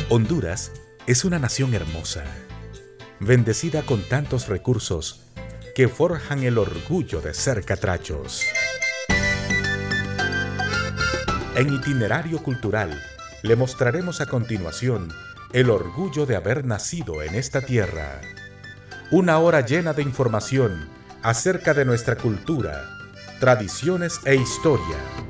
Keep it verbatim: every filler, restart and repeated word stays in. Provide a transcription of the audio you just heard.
Honduras es una nación hermosa, bendecida con tantos recursos que forjan el orgullo de ser catrachos. En Itinerario Cultural le mostraremos a continuación el orgullo de haber nacido en esta tierra. Una hora llena de información acerca de nuestra cultura, tradiciones e historia.